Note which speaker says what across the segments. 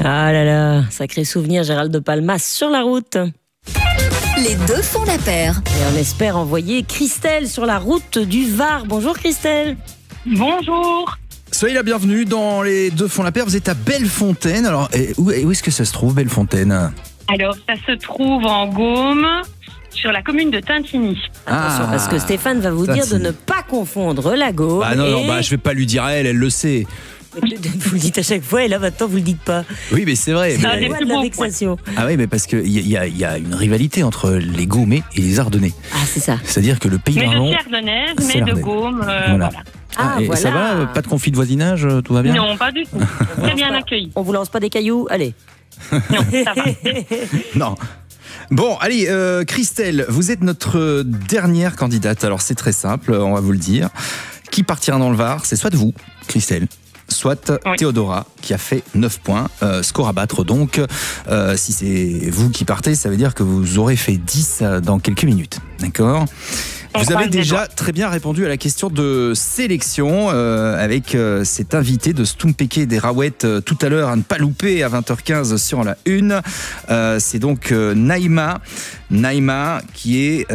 Speaker 1: Ah là là, sacré souvenir, Gérald de Palmas sur la route.
Speaker 2: Les deux font la paire.
Speaker 1: Et on espère envoyer Christelle sur la route du Var. Bonjour Christelle.
Speaker 3: Bonjour.
Speaker 4: Soyez la bienvenue dans Les Deux Font la Paire. Vous êtes à Bellefontaine. Alors, où est-ce que ça se trouve, Bellefontaine ?
Speaker 3: Alors, ça se trouve en Gaume, sur la commune de Tintigny.
Speaker 1: Attention, parce que Stéphane va vous dire de ne pas confondre la Gaume.
Speaker 4: Non, je vais pas lui dire elle le sait.
Speaker 1: Vous le dites à chaque fois et là maintenant vous le dites pas.
Speaker 4: Oui, mais c'est vrai.
Speaker 1: C'est la loi de la vexation.
Speaker 4: Ah oui, mais parce qu'il y a une rivalité entre les Gaumais et les Ardennais.
Speaker 1: Ah, c'est ça.
Speaker 4: C'est-à-dire que le pays
Speaker 3: Mais je
Speaker 4: d'Arlon,
Speaker 3: suis ardonnaise, mais de Gaume,
Speaker 4: voilà.
Speaker 1: Ah,
Speaker 4: et
Speaker 1: voilà.
Speaker 4: ça va, pas de conflit de voisinage, tout va bien ?
Speaker 3: Non, pas du tout. Très bien accueilli.
Speaker 1: On vous lance pas des cailloux, allez.
Speaker 3: Non, ça va.
Speaker 4: Non. Bon, allez, Christelle, vous êtes notre dernière candidate. Alors c'est très simple, on va vous le dire. Qui partira dans le Var ? C'est soit de vous, Christelle, soit Théodora, qui a fait 9 points. Score à battre donc. Si c'est vous qui partez, ça veut dire que vous aurez fait 10 dans quelques minutes. D'accord ? Vous avez déjà très bien répondu à la question de sélection avec cet invité de Stumpeke des Raouettes tout à l'heure à ne pas louper à 20h15 sur la 1. C'est donc Naïma qui est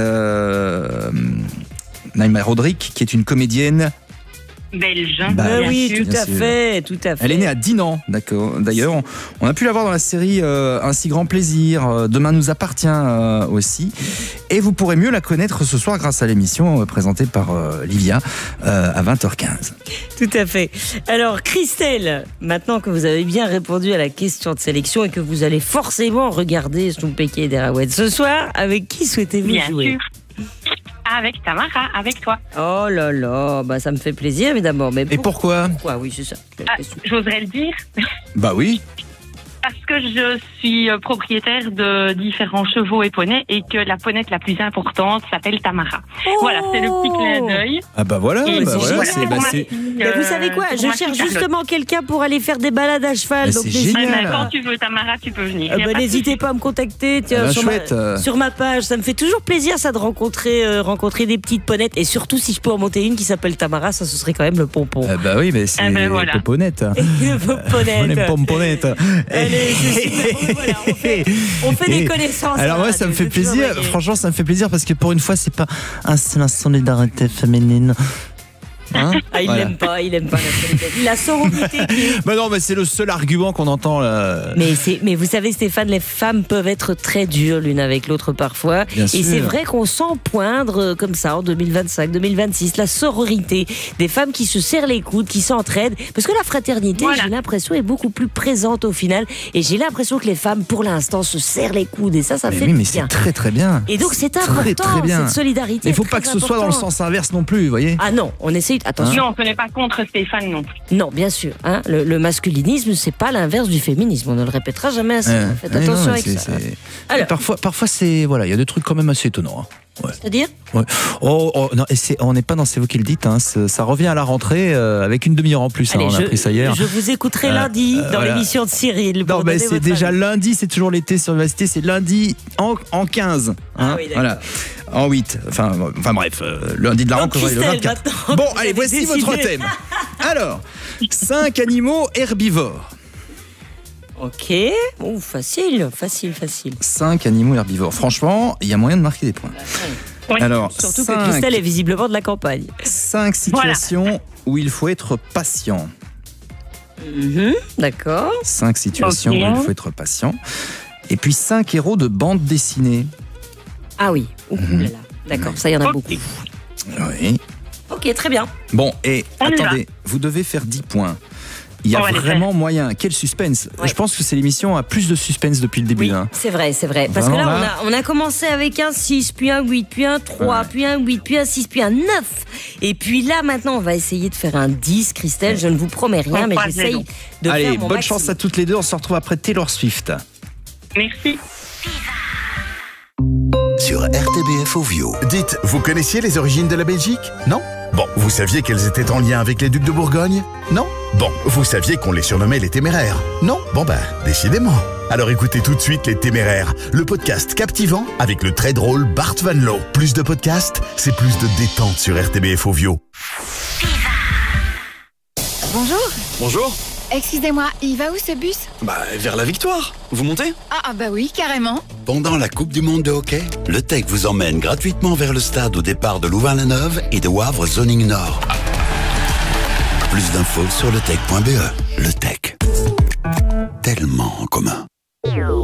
Speaker 4: Naïma Rodrigue, qui est une comédienne
Speaker 3: belge.
Speaker 4: Bien
Speaker 1: oui,
Speaker 4: sûr.
Speaker 1: tout à fait.
Speaker 4: Elle est née à Dinan, d'accord. D'ailleurs, on a pu la voir dans la série Un si grand plaisir, Demain nous appartient aussi. Et vous pourrez mieux la connaître ce soir grâce à l'émission présentée par Livia à 20h15.
Speaker 1: Tout à fait. Alors Christelle, maintenant que vous avez bien répondu à la question de sélection et que vous allez forcément regarder Stumpeke des Raouettes ce soir, avec qui souhaitez-vous jouer ?
Speaker 3: Bien sûr. Avec Tamara, avec toi.
Speaker 1: Oh là là, bah ça me fait plaisir évidemment. Mais
Speaker 4: Et pourquoi ?
Speaker 1: pourquoi ? Oui, c'est ça.
Speaker 3: J'oserais le dire.
Speaker 4: Bah oui.
Speaker 3: Parce que je suis propriétaire de différents chevaux et poneys et que la ponette la plus importante s'appelle Tamara. Voilà, c'est le petit clin d'œil.
Speaker 4: Ah bah voilà,
Speaker 3: Et
Speaker 1: c'est
Speaker 3: voilà,
Speaker 1: génial.
Speaker 3: pour ma
Speaker 4: c'est-
Speaker 3: fille,
Speaker 1: Mais vous savez quoi ?
Speaker 3: pour
Speaker 1: Je
Speaker 3: ma
Speaker 1: cherche
Speaker 3: fille
Speaker 1: justement quelqu'un pour aller faire des balades à cheval.
Speaker 4: Mais
Speaker 1: Donc
Speaker 4: c'est
Speaker 1: n'hésitez
Speaker 4: génial.
Speaker 3: Mais quand tu veux, Tamara, tu peux venir. Y a pas de
Speaker 1: n'hésitez
Speaker 3: souci.
Speaker 1: pas à me contacter tiens,
Speaker 4: chouette.
Speaker 1: sur ma page. Ça me fait toujours plaisir ça de rencontrer des petites ponettes. Et surtout si je peux en monter une qui s'appelle Tamara, ça ce serait quand même le pompon.
Speaker 4: Bah oui, mais c'est
Speaker 3: voilà.
Speaker 4: Poponette.
Speaker 1: Le
Speaker 4: On est
Speaker 1: pomponette.
Speaker 4: pomponette.
Speaker 1: Allez, c'est super. Voilà, on fait des connaissances.
Speaker 4: Alors
Speaker 1: à la
Speaker 4: moi ça me
Speaker 1: radio,
Speaker 4: fait
Speaker 1: c'est toujours
Speaker 4: plaisir,
Speaker 1: gagné.
Speaker 4: franchement ça me fait plaisir parce que pour une fois c'est pas la solidarité féminine. Hein
Speaker 1: Ah, il
Speaker 4: Voilà.
Speaker 1: l'aime pas la sororité qui est...
Speaker 4: Bah non, mais c'est le seul argument qu'on entend là.
Speaker 1: Mais vous savez Stéphane, les femmes peuvent être très dures l'une avec l'autre parfois.
Speaker 4: Bien
Speaker 1: Et
Speaker 4: sûr.
Speaker 1: c'est vrai qu'on sent poindre comme ça en 2025, 2026 la sororité des femmes qui se serrent les coudes, qui s'entraident. Parce que la fraternité,
Speaker 3: Voilà.
Speaker 1: j'ai l'impression, est beaucoup plus présente au final. Et j'ai l'impression que les femmes, pour l'instant, se serrent les coudes. Et ça
Speaker 4: Mais
Speaker 1: fait
Speaker 4: oui, mais
Speaker 1: bien.
Speaker 4: c'est très très bien.
Speaker 1: Et donc c'est
Speaker 4: Très,
Speaker 1: important,
Speaker 4: très bien.
Speaker 1: cette solidarité.
Speaker 4: Mais il faut
Speaker 1: est
Speaker 4: pas
Speaker 1: très
Speaker 4: que ce soit dans le
Speaker 1: importante.
Speaker 4: sens inverse non plus, vous voyez.
Speaker 1: Ah non, on essaye. Attention.
Speaker 3: Non, on n'est pas contre Stéphane non plus.
Speaker 1: Non, bien sûr. Hein, le masculinisme, c'est pas l'inverse du féminisme. On ne le répétera jamais assez. hein. Faites
Speaker 4: Ouais,
Speaker 1: attention
Speaker 4: non,
Speaker 1: avec
Speaker 4: c'est-
Speaker 1: ça.
Speaker 4: c'est-
Speaker 1: Alors.
Speaker 4: Parfois c'est voilà, il y a des trucs quand même assez étonnants. Hein. Ouais.
Speaker 1: C'est-à-dire
Speaker 4: Ouais. Oh, non, et on n'est pas dans c'est vous qui le dites. Hein. Ça revient à la rentrée avec une demi-heure en plus.
Speaker 1: Allez,
Speaker 4: on a pris ça hier.
Speaker 1: je vous écouterai lundi dans
Speaker 4: voilà.
Speaker 1: l'émission de Cyril.
Speaker 4: Non,
Speaker 1: pour
Speaker 4: mais
Speaker 1: donner
Speaker 4: c'est
Speaker 1: votre
Speaker 4: déjà
Speaker 1: avis.
Speaker 4: lundi, c'est toujours l'été sur Vivacité, c'est lundi en 15. Hein,
Speaker 1: Ah oui, d'accord.
Speaker 4: voilà. En 8. Enfin bref, lundi de la
Speaker 1: Donc,
Speaker 4: rentrée, le
Speaker 1: Christelle,
Speaker 4: 24.
Speaker 1: maintenant
Speaker 4: Bon,
Speaker 1: que
Speaker 4: allez,
Speaker 1: vous avez
Speaker 4: voici
Speaker 1: décidé.
Speaker 4: votre thème. Alors, 5 animaux herbivores.
Speaker 1: Ok. Ouh, facile.
Speaker 4: 5 animaux herbivores. Franchement, il y a moyen de marquer des points.
Speaker 3: Oui.
Speaker 4: Alors,
Speaker 1: Surtout que Christelle est visiblement de la campagne.
Speaker 4: 5 situations où il faut être patient.
Speaker 1: D'accord.
Speaker 4: 5 situations
Speaker 3: Ok.
Speaker 4: où il faut être patient. Et puis 5 héros de bande dessinée.
Speaker 1: Ah oui. Ouh là là. D'accord, ça y en a
Speaker 3: Ok.
Speaker 1: beaucoup.
Speaker 4: Oui.
Speaker 1: Ok, très bien.
Speaker 4: Bon, et
Speaker 3: On y
Speaker 4: attendez, vous devez faire 10 points. Il y a
Speaker 3: On va les
Speaker 4: vraiment moyen. Quel suspense.
Speaker 1: Ouais.
Speaker 4: Je pense que c'est l'émission à plus de suspense depuis le début.
Speaker 1: Oui,
Speaker 4: hein.
Speaker 1: c'est vrai. Parce
Speaker 4: Vraiment,
Speaker 1: que là,
Speaker 4: là.
Speaker 1: on a commencé avec un 6, puis un 8, puis un 3,
Speaker 4: Ouais.
Speaker 1: puis un 8, puis un 6, puis un 9. Et puis là, maintenant, on va essayer de faire un 10, Christelle. Je ne vous promets rien,
Speaker 3: On
Speaker 1: mais
Speaker 3: croise les
Speaker 1: j'essaye
Speaker 3: doigts.
Speaker 1: de
Speaker 4: Allez,
Speaker 1: faire mon
Speaker 4: bonne
Speaker 1: maximum.
Speaker 4: chance à toutes les deux. On se retrouve après Taylor Swift.
Speaker 3: Merci.
Speaker 5: Sur RTBF Ovio.
Speaker 6: Dites, vous connaissiez les origines de la Belgique ? Non ? Bon, vous saviez qu'elles étaient en lien avec les ducs de Bourgogne ? Non ? Bon, vous saviez qu'on les surnommait les Téméraires ? Non ? Bon ben, décidément. Alors écoutez tout de suite Les Téméraires, le podcast captivant avec le très drôle Bart Van Loo. Plus de podcasts, c'est plus de détente sur RTBF Ovio.
Speaker 1: Bonjour.
Speaker 7: Bonjour. Excusez-moi, il va où ce bus?
Speaker 8: Vers la victoire. Vous montez?
Speaker 7: Ah bah oui, carrément.
Speaker 5: Pendant la Coupe du Monde de hockey, le TEC vous emmène gratuitement vers le stade au départ de Louvain-la-Neuve et de Wavre Zoning Nord. Plus d'infos sur letec.be. Le TEC. Tellement en commun.